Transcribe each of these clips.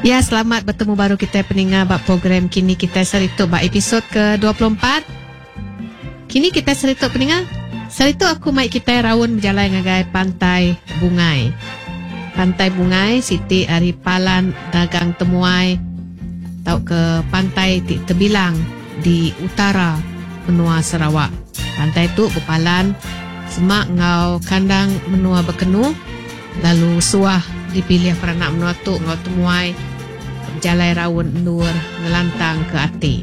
Ya, selamat bertemu baru kita pendengar bab program Kini Kita Serituk bab episod ke-24. Kini Kita Serituk pendengar. Serituk aku mai kita rawon berjalan ngagai Pantai Bungai. Pantai Bungai, Siti Ari Palan dagang temuai tau ke pantai Tebilang di utara benua Sarawak. Pantai tu berpalan semak ngau kandang menua berkenu, lalu suah dipilih peranak menua tu ngau temuai jalai rawon nur ngelantang ke ati.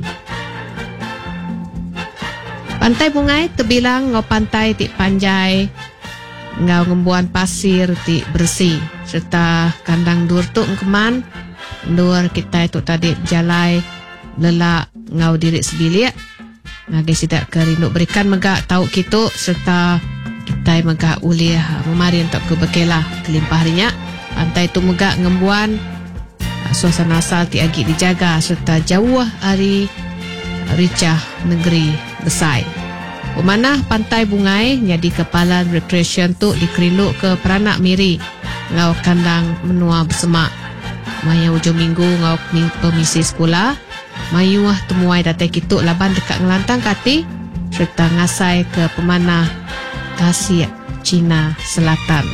Pantai Bungai terbilang ngau pantai ti panjai ngau ngembuan pasir ti bersih serta kandang dur tu ngkeman dur kita tu tadi jalai lelak ngau diri sebilik ngagi sidak kerinduk berikan megak tau kitu serta kita megak uliah memari untuk ke bekelah kelimpah rinyak. Pantai tu megak ngembuan suasana asal ti agi dijaga serta jauh hari ricah negeri besai. Pemanah Pantai Bungai jadi kepala recreation tu dikerinduk ke peranak miri ngau kandang menua bersemak. Maya hujung minggu ngau pemisi sekolah mayuah temuai datai kituk laban dekat ngelantang kati serta ngasai ke pemanah Tasik Cina Selatan.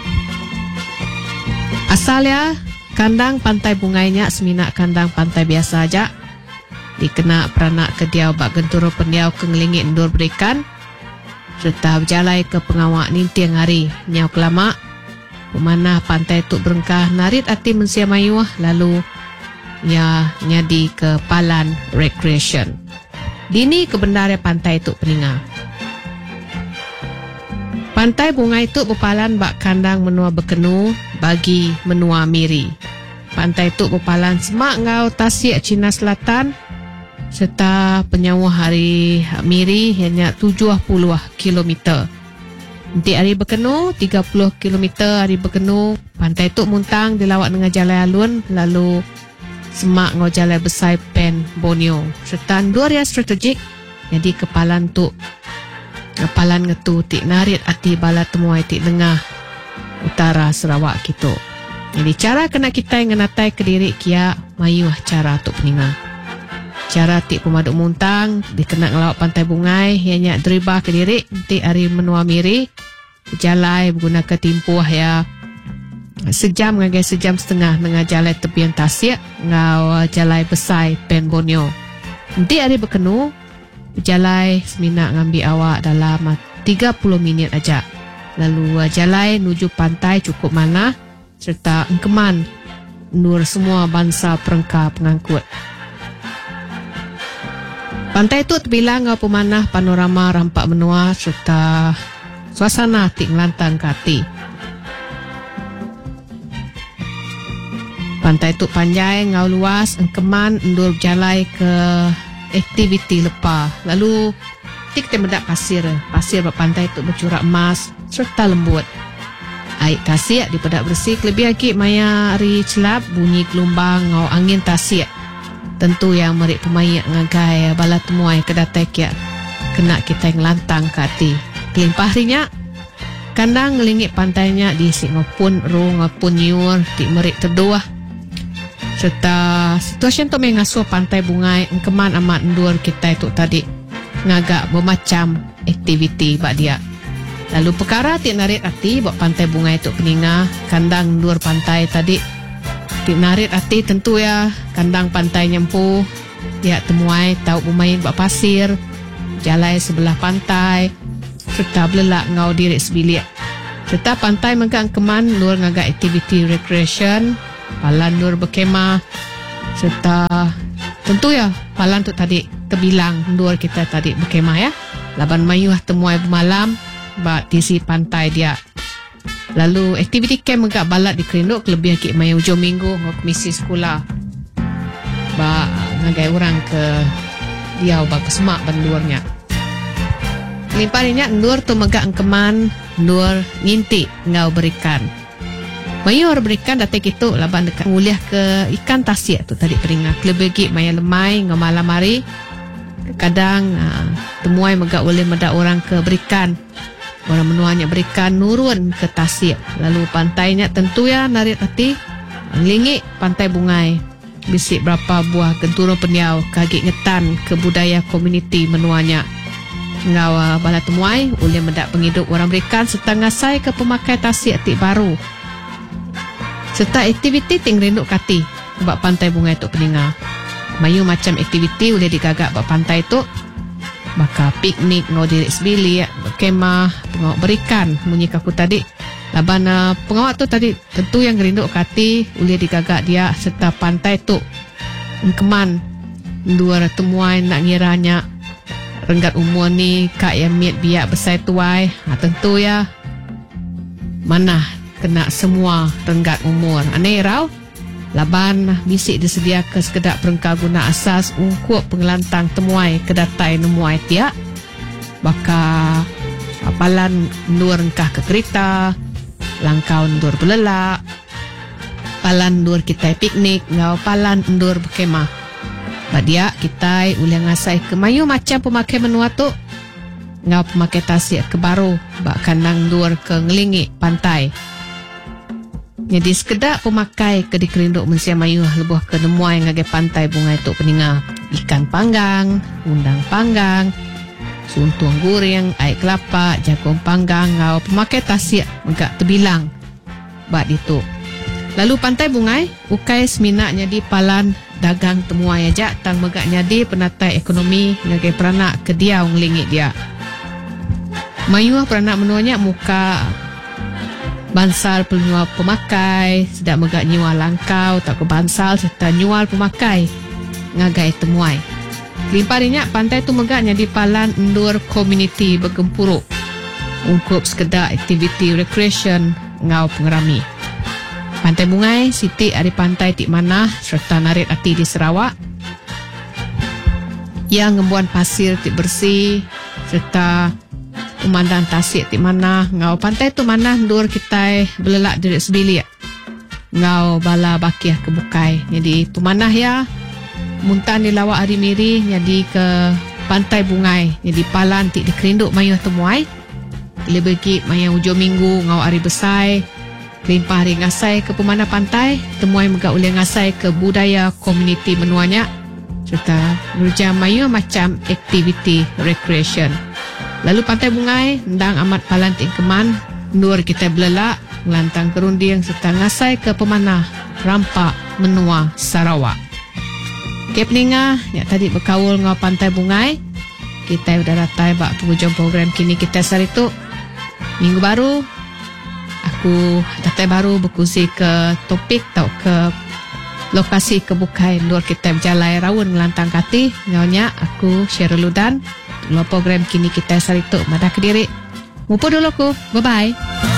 Asalnya kandang Pantai Bungainya seminak kandang pantai biasa aja. Dikena peranak kediau bak genturo pendiau ke ngelingit endur berikan serta berjalai ke pengawak nintiang hari nyau kelama. Pemanah pantai tu berengkah narit ati mensia mayuah lalu ya nyadi ke Palan Recreation. Dini kebenaran pantai tu peninga. Pantai Bungai tu berpalan bak kandang menua berkenu bagi menua miri. Pantai tu berpalan semak ngau Tasik Cina Selatan serta penyawa hari miri hanya 70 km. Nanti hari berkenu 30 km hari berkenu. Pantai tu muntang dilawat dengan jalan alun lalu semak ngau jalan besar Pen Borneo serta dua area strategik jadi kepalan tu kepalan ngetu tik narit ati bala temuai tik tengah utara Sarawak gitu. Jadi cara kena kita ngenatai ke diri kia mayuah cara tu peninga. Cara tik pemaduk muntang dikena ngelawak Pantai Bungai hanya deribah ke diri tik hari menua miri jalai menggunakan timpuah ya sejam ngagai sejam setengah dengan jalai tepian Tasik ngau jalai besar Pen Borneo. Nanti hari berkenu jalai seminak ngambil awak dalam 30 minit aja. Lalu jalai nuju pantai cukup mana serta engkeman nur semua bangsa perengkah pengangkut. Pantai tu terbilang ngau pemanah panorama rampak menua serta suasana tik ngelantang kati. Pantai tu panjai ngau luas engkeman endur jalai ke aktiviti lepa. Lalu kita mendak pasir pantai tu bercurak emas serta lembut. Air Tasik dipedak bersih lebih lagi maya hari celap bunyi gelombang ngau angin Tasik. Tentu yang merik pemayak ngagai bala temuai kedatai kia kena kita ngelantang ke hati. Kelimpah rinyak kandang ngelingit pantainya diisi ngapun ru ngapun nyur di merik terdoah. Serta situasi tu mengasuh Pantai Bungai engkeman amat endur kita itu tadi ngagak bermacam aktiviti bak dia. Lalu perkara tik narit hati buat Pantai Bungai itu peninga kandang endur pantai tadi tik narit hati tentu ya kandang pantai nyempuh dia temuai tahu bermain bak pasir jalai sebelah pantai serta belelak ngau diri sebilik serta pantai megang keman luar ngagak aktiviti recreation palan nur berkemah serta tentu ya palan tu tadi terbilang nur kita tadi berkemah ya laban mayuah temuai bermalam bak tisi pantai dia. Lalu aktiviti camp megak balat dikerinduk lebih lagi mayu hujung minggu ngau komisi sekolah bak ngagai orang ke diau bak kesemak banduarnya. Limpahnya nur tu megak engkeman nur nginti ngau berikan. Mayur berikan datai gitu laban dekat muliah ke ikan Tasik tu tadi peringat lebih lagi maya lemai ngau malam hari kadang temuai megak boleh medak orang ke berikan orang menuanya berikan nurun ke Tasik lalu pantainya tentu ya narik hati Lingik Pantai Bungai, bisik berapa buah genturung peniau kagik ngetan ke budaya komuniti menuanya. Ngau bala temuai oleh mendak penghidup orang berikan serta ngasai ke pemakai tasik atik baru. Serta aktiviti ting rinduk kati bak Pantai Bungai tu peninga. Mayu macam aktiviti boleh digagak bak pantai tu. Maka piknik, ngau dirik sebilik, berkemah, pengawak berikan. Munyi kaku tadi. Laban pengawak tu tadi tentu yang rinduk kati boleh digagak dia serta pantai tu. Keman dua temuai nak ngiranya renggat umur ni kak yang miat biak besar tuai. Tentu ya mana kena semua renggat umur. Aneh rau. Laban bisik disedia ke sekedar perengkau guna asas ungkup pengelantang temuai kedatai nemuai tiak. Baka apalan nur rengkah ke kereta, langkau ndur belelak, palan ndur kita piknik, ngau palan ndur berkemah. Badia kita boleh ngasai ke mayu macam pemakai menua tu. Ngau pemakai tasik ke baru, bak kanang ndur ke ngelingik pantai. Jadi sekedar pemakai ke dikerinduk mensia mayu lebuh ke nemuai ngagai Pantai Bungai tu peninga. Ikan panggang, undang panggang, suntung guring, air kelapa, jagung panggang, ngau pemakai tasik megak terbilang. Bak itu. Lalu Pantai Bungai, ukai seminaknya di palan dagang temuai aja tang megak nyadi penatai ekonomi ngagai peranak ke dia ngelingit dia. Mayu peranak menuanya muka bansal penyual pemakai, sedap megak nyual langkau, tak ke bansal serta nyual pemakai ngagai temuai. Limpah pantai tu megaknya di palan endur komuniti bergempuruk. Ungkup sekedar aktiviti recreation ngau pengerami. Pantai Bungai, Siti ada pantai tik mana serta narik ati di Sarawak. Yang ngembuan pasir tik bersih serta pemandang tasik di mana ngau pantai tu mana ndur kita belelak dari sebilik ngau bala bakiah ke bukai. Jadi pemanah ya muntan di lawak hari miri jadi ke Pantai Bungai, jadi palan tik dikerinduk mayuh temuai lebih bagi mayang hujung minggu ngau hari besai limpah hari ngasai ke pemanah pantai temuai megak boleh ngasai ke budaya komuniti menuanya serta nurja mayuh macam aktiviti recreation. Lalu Pantai Bungai, ndang amat palan ting keman, nur kita belelak, ngelantang kerunding serta ngasai ke pemanah, rampak, menua, Sarawak. Okey peninga, yang tadi berkawul ngau Pantai Bungai, kita sudah datai bak penghujung program kini kita sehari tu. Minggu baru, aku datai baru berkongsi ke topik atau ke lokasi kebukai luar kita berjalai rawun ngelantang kati. Ngaunya aku Syahrul Ludan. Program kini kita sehari tu madah Kediri. Mumpun dulu aku. Bye-bye.